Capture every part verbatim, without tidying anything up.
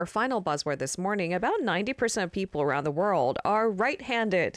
Our final buzzword this morning, about ninety percent of people around the world are right-handed.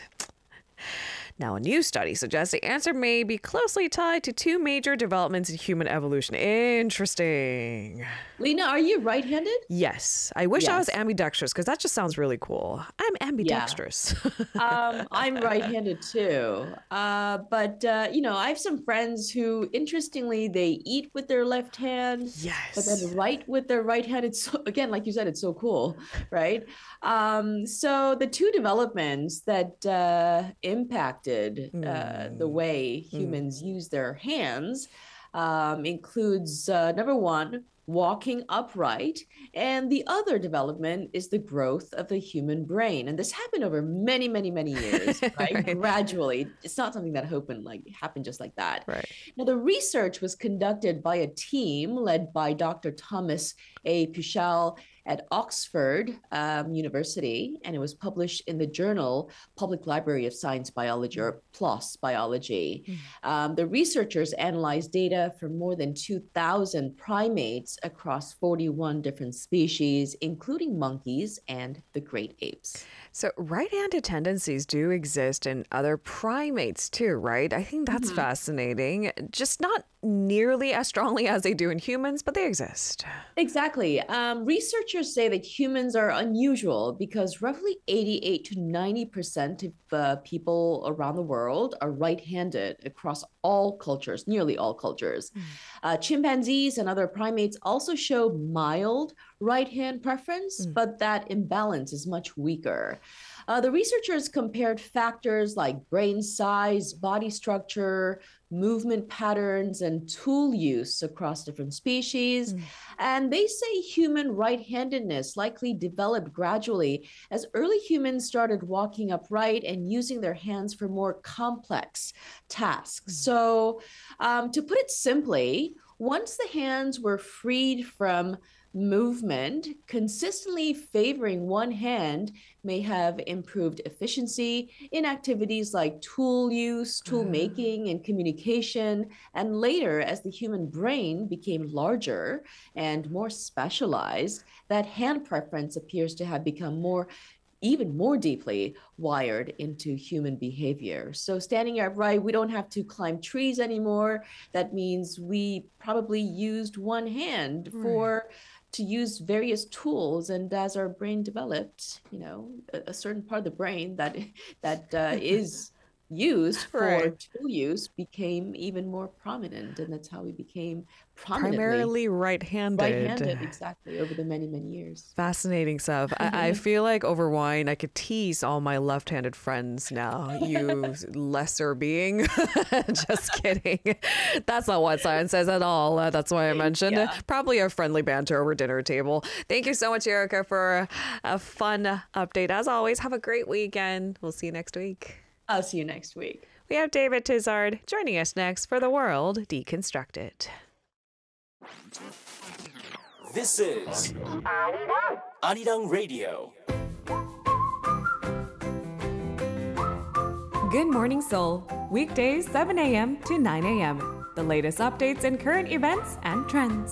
Now, a new study suggests the answer may be closely tied to two major developments in human evolution. Interesting. Lena, are you right-handed? Yes. I wish yes. I was ambidextrous because that just sounds really cool. I'm ambidextrous. Yeah. um, I'm right-handed too. Uh, but, uh, you know, I have some friends who, interestingly, they eat with their left hand. Yes. But then write with their right hand. It's, so, again, like you said, it's so cool, right? Um, so the two developments that uh, impacted uh, mm. the way humans mm. use their hands um, includes, uh, number one, walking upright, and the other development is the growth of the human brain. And this happened over many, many, many years, right? right. Gradually. It's not something that happened like happened just like that. Right. Now, the research was conducted by a team led by Doctor Thomas A. Puchal at Oxford um, University, and it was published in the journal Public Library of Science Biology, or PLOS Biology. Mm. Um, the researchers analyzed data from more than two thousand primates across forty-one different species, including monkeys and the great apes. So right-handed tendencies do exist in other primates too, right? I think that's mm-hmm. fascinating. Just not nearly as strongly as they do in humans, but they exist. Exactly. Um, researchers say that humans are unusual because roughly eighty-eight to ninety percent of uh, people around the world are right-handed across all cultures, nearly all cultures. Mm. Uh, chimpanzees and other primates also show mild right-hand preference, mm. but that imbalance is much weaker. Uh, the researchers compared factors like brain size, body structure, movement patterns, and tool use across different species. Mm. And they say human right-handedness likely developed gradually as early humans started walking upright and using their hands for more complex tasks. Mm. So um, to put it simply, once the hands were freed from movement, consistently favoring one hand may have improved efficiency in activities like tool use, tool making, and communication. And later, as the human brain became larger and more specialized, that hand preference appears to have become more even more deeply wired into human behavior. So standing upright, we don't have to climb trees anymore. That means we probably used one hand right. for to use various tools, and as our brain developed, you know, a, a certain part of the brain that that uh, is used for right. tool use became even more prominent, and that's how we became primarily right-handed. Right-handed, exactly, over the many, many years. Fascinating stuff. I, I feel like over wine, I could tease all my left-handed friends now. You lesser being. Just kidding. That's not what science says at all. Uh, that's why I mentioned yeah. probably a friendly banter over dinner table. Thank you so much, Erica, for a fun update. As always, have a great weekend. We'll see you next week. I'll see you next week. We have David Tizard joining us next for The World Deconstructed. This is Arirang Radio. Good Morning Seoul, weekdays seven a.m. to nine a.m. The latest updates and current events and trends.